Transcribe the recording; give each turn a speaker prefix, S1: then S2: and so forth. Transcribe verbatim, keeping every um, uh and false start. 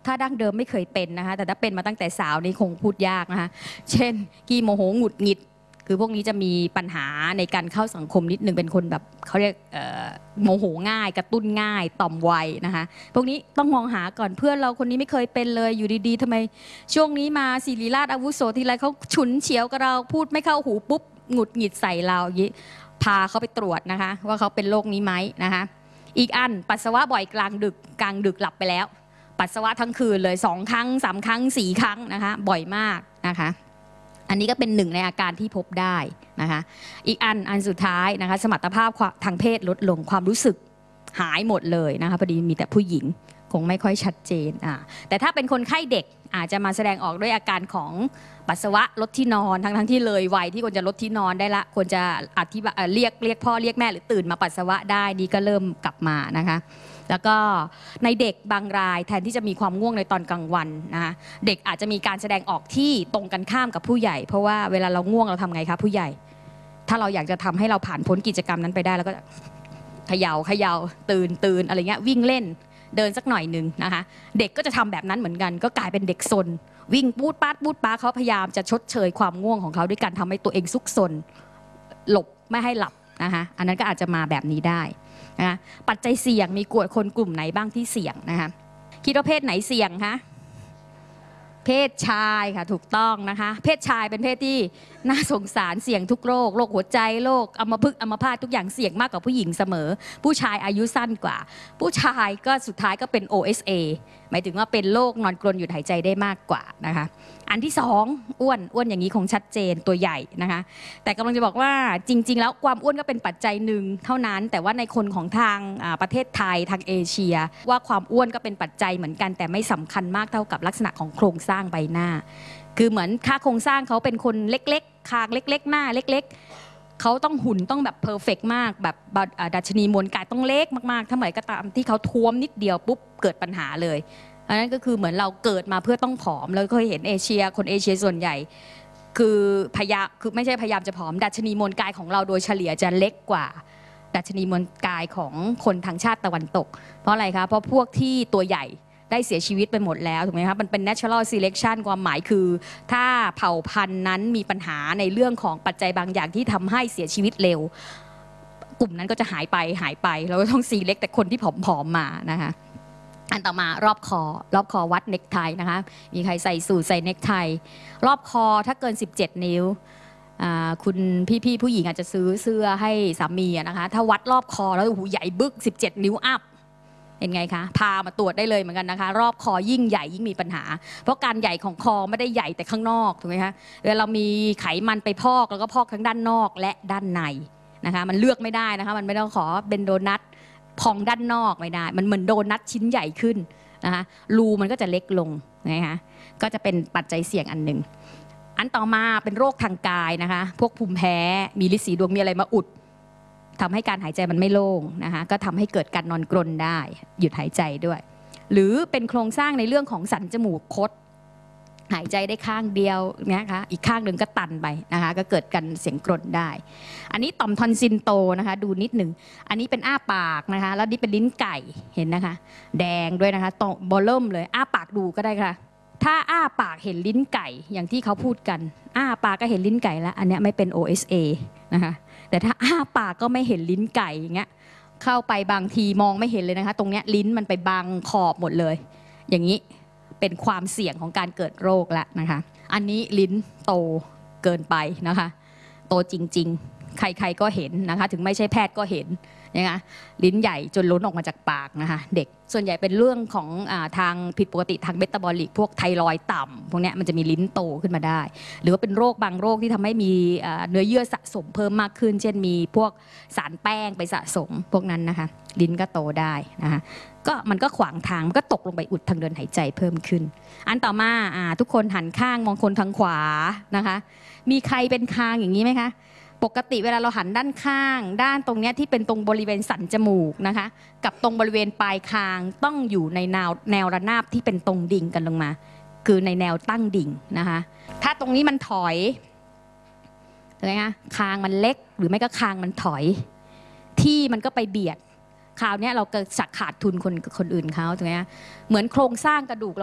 S1: ถ้าดั้งเดิมไม่เคยเป็นนะคะแต่ถ้าเป็นมาตั้งแต่สาวนี่คงพูดยากนะคะเช่นขี้โมโหหงุดหงิดคือพวกนี้จะมีปัญหาในการเข้าสังคมนิดนึงเป็นคนแบบเขาเรียกโมโหง่ายกระตุ้นง่ายต่อมไวนะคะพวกนี้ต้องมองหาก่อนเพื่อนเราคนนี้ไม่เคยเป็นเลยอยู่ดีๆทำไมช่วงนี้มาศิริราชอาวุโสทีไรเขาฉุนเฉียวกับเราพูดไม่เข้าหูปุ๊บหงุดหงิดใส่เราอย่างนี้พาเขาไปตรวจนะคะว่าเขาเป็นโรคนี้ไหมนะคะอีกอันปัสสาวะบ่อยกลางดึกกลางดึกหลับไปแล้วปัสสาวะทั้งคืนเลยสองครั้งสามครั้งสี่ครั้งนะคะบ่อยมากนะคะอันนี้ก็เป็นหนึ่งในอาการที่พบได้นะคะอีกอันอันสุดท้ายนะคะสมรรถภาพทางเพศลดลงความรู้สึกหายหมดเลยนะคะพอดีมีแต่ผู้หญิงคงไม่ค่อยชัดเจนอ่าแต่ถ้าเป็นคนไข้เด็กอาจจะมาแสดงออกด้วยอาการของปัสสาวะลดที่นอนทั้งทั้งที่เลยวัยที่ควรจะลดที่นอนได้ละควรจะอธิบายเรียกเรียกพ่อเรียกแม่หรือตื่นมาปัสสาวะได้นี่ก็เริ่มกลับมานะคะแล้วก็ในเด็กบางรายแทนที่จะมีความง่วงในตอนกลางวันนะคะเด็กอาจจะมีการแสดงออกที่ตรงกันข้ามกับผู้ใหญ่เพราะว่าเวลาเราง่วงเราทำไงคะผู้ใหญ่ถ้าเราอยากจะทำให้เราผ่านพ้นกิจกรรมนั้นไปได้แล้วก็เขย่าเขย่าตื่นตื่นอะไรเงี้ยวิ่งเล่นเดินสักหน่อยหนึ่งนะคะเด็กก็จะทำแบบนั้นเหมือนกันก็กลายเป็นเด็กซนวิ่งปูดปาดปูดปาเขาพยายามจะชดเชยความง่วงของเขาด้วยการทำให้ตัวเองซุกซนหลบไม่ให้หลับนะคะอันนั้นก็อาจจะมาแบบนี้ได้นะคะปัจจัยเสี่ยงมีกลุ่มคนกลุ่มไหนบ้างที่เสี่ยงนะคะคิดว่าเพศไหนเสี่ยงคะเพศชายค่ะถูกต้องนะคะเพศชายเป็นเพศที่น่าสงสารเสี่ยงทุกโรคโรคหัวใจโรคอัมพฤกษ์อัมพาตทุกอย่างเสี่ยงมากกว่าผู้หญิงเสมอผู้ชายอายุสั้นกว่าผู้ชายก็สุดท้ายก็เป็น โอ เอส เอ หมายถึงว่าเป็นโรคนอนกรนหยุดหายใจได้มากกว่านะคะอันที่สองอ้วนอ้วนอย่างนี้คงชัดเจนตัวใหญ่นะคะแต่กำลังจะบอกว่าจริงๆแล้วความอ้วนก็เป็นปัจจัยหนึ่งเท่านั้นแต่ว่าในคนของทางประเทศไทยทางเอเชียว่าความอ้วนก็เป็นปัจจัยเหมือนกันแต่ไม่สำคัญมากเท่ากับลักษณะของโครงสร้างใบหน้าคือเหมือนค่าโครงสร้างเขาเป็นคนเล็กๆคางเล็กๆหน้าเล็กๆเขาต้องหุ่นต้องแบบเพอร์เฟกต์มากแบบดัชนีมวลกายต้องเล็กมากๆถ้าเมื่อไหร่ก็ตามที่เขาท้วมนิดเดียวปุ๊บเกิดปัญหาเลยอันนั้นก็คือเหมือนเราเกิดมาเพื่อต้องผอมเราเคยเห็นเอเชียคนเอเชียส่วนใหญ่คือพยายามคือไม่ใช่พยายามจะผอมดัชนีมวลกายของเราโดยเฉลี่ยจะเล็กกว่าดัชนีมวลกายของคนทางชาติตะวันตกเพราะอะไรคะเพราะพวกที่ตัวใหญ่ได้เสียชีวิตไปหมดแล้วถูกไหมครับมันเป็น natural selection ความหมายคือถ้าเผ่าพันธุ์นั้นมีปัญหาในเรื่องของปัจจัยบางอย่างที่ทำให้เสียชีวิตเร็วกลุ่มนั้นก็จะหายไปหายไปเราก็ต้อง select แต่คนที่ผอมๆมานะคะอันต่อมารอบคอรอบคอวัดเน็กไทนะคะมีใครใส่สูทใส่เน็กไทรอบคอถ้าเกินสิบเจ็ดนิ้วคุณพี่ๆผู้หญิงอาจจะซื้อเสื้อให้สามีนะคะถ้าวัดรอบคอแล้วโอ้โหใหญ่บึกสิบเจ็ดนิ้วอัพเป็นไงคะพามาตรวจได้เลยเหมือนกันนะคะรอบคอยิ่งใหญ่ยิ่งมีปัญหาเพราะการใหญ่ของคอไม่ได้ใหญ่แต่ข้างนอกถูกไหมคะเวลาเรามีไขมันไปพอกแล้วก็พอกทั้งด้านนอกและด้านในนะคะมันเลือกไม่ได้นะคะมันไม่ต้องขอเป็นโดนัทพองด้านนอกไม่ได้มันเหมือนโดนัทชิ้นใหญ่ขึ้นนะคะรูมันก็จะเล็กลงนะคะก็จะเป็นปัจจัยเสี่ยงอันหนึ่งอันต่อมาเป็นโรคทางกายนะคะพวกภูมิแพ้มีฤทธิ์สีดวงมีอะไรมาอุดทำให้การหายใจมันไม่โล่งนะคะก็ทำให้เกิดการนอนกรนได้หยุดหายใจด้วยหรือเป็นโครงสร้างในเรื่องของสันจมูกคดหายใจได้ข้างเดียวนะคะอีกข้างหนึ่งก็ตันไปนะคะก็เกิดการเสียงกรนได้อันนี้ต่อมทอนซิลโตนะคะดูนิดหนึ่งอันนี้เป็นอ้าปากนะคะแล้วนี่เป็นลิ้นไก่เห็นนะคะแดงด้วยนะคะโตบอลเริ่มเลยอ้าปากดูก็ได้ค่ะถ้าอ้าปากเห็นลิ้นไก่อย่างที่เขาพูดกันอ้าปากก็เห็นลิ้นไก่แล้วอันนี้ไม่เป็น โอ เอส เอ นะคะแต่ถ้าอ้าปากก็ไม่เห็นลิ้นไก่อย่างเงี้ยเข้าไปบางทีมองไม่เห็นเลยนะคะตรงเนี้ยลิ้นมันไปบังขอบหมดเลยอย่างนี้เป็นความเสี่ยงของการเกิดโรคแล้วนะคะอันนี้ลิ้นโตเกินไปนะคะโตจริงๆใครๆก็เห็นนะคะถึงไม่ใช่แพทย์ก็เห็นนะคะลิ้นใหญ่จนล้นออกมาจากปากนะคะเด็กส่วนใหญ่เป็นเรื่องของอาทางผิดปกติทางเมตาบอลิกพวกไทรอยด์ต่ำพวกนี้มันจะมีลิ้นโตขึ้นมาได้หรือว่าเป็นโรคบางโรคที่ทำให้มีเนื้อเยื่อสะสมเพิ่มมากขึ้นเช่นมีพวกสารแป้งไปสะสมพวกนั้นนะคะลิ้นก็โตได้นะคะก็มันก็ขวางทางมันก็ตกลงไปอุดทางเดินหายใจเพิ่มขึ้นอันต่อมาทุกคนหันข้างมองคนทางขวานะคะมีใครเป็นคางอย่างนี้ไหมคะปกติเวลาเราหันด้านข้างด้านตรงนี้ที่เป็นตรงบริเวณสันจมูกนะคะกับตรงบริเวณปลายคางต้องอยู่ในแนวแนวระนาบที่เป็นตรงดิ่งกันลงมาคือในแนวตั้งดิ่งนะคะถ้าตรงนี้มันถอยเห็นไหมคะคางมันเล็กหรือไม่ก็คางมันถอยที่มันก็ไปเบียดคราวนี้เราเกิดขาดทุนคนคนอื่นเขาถูกไหมคะเหมือนโครงสร้างกระดูก